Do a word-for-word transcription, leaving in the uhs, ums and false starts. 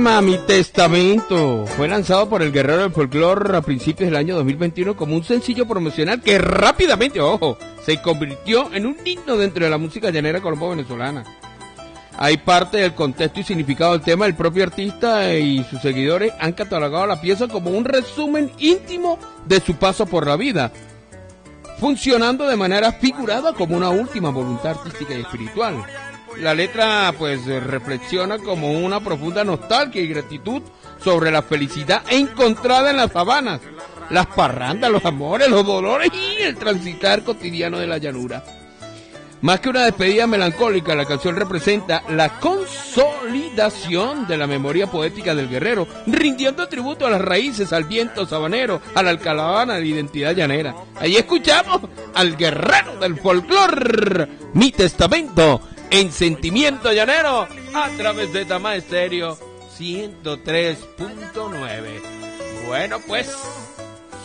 Mi testamento fue lanzado por el Guerrero del Folclore a principios del año dos mil veintiuno como un sencillo promocional que rápidamente, ojo, se convirtió en un himno dentro de la música llanera colombo-venezolana. Hay parte del contexto y significado del tema. El propio artista y sus seguidores han catalogado la pieza como un resumen íntimo de su paso por la vida, funcionando de manera figurada como una última voluntad artística y espiritual. La letra pues reflexiona como una profunda nostalgia y gratitud sobre la felicidad encontrada en las sabanas, las parrandas, los amores, los dolores y el transitar cotidiano de la llanura. Más que una despedida melancólica, la canción representa la consolidación de la memoria poética del guerrero, rindiendo tributo a las raíces, al viento sabanero, a la alcaravana, a la identidad llanera. Ahí escuchamos al Guerrero del Folclore, Mi Testamento, en Sentimiento Llanero, a través de Tama Estéreo ciento tres punto nueve. Bueno, pues...